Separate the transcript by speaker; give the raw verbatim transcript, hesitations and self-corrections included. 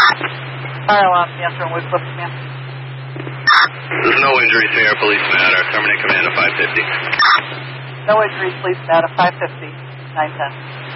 Speaker 1: Fire alarm, answer on Woodcliff, command.
Speaker 2: There's no injuries here, police matter. Terminate command at five fifty.
Speaker 1: No injuries, police matter, five fifty, nine ten.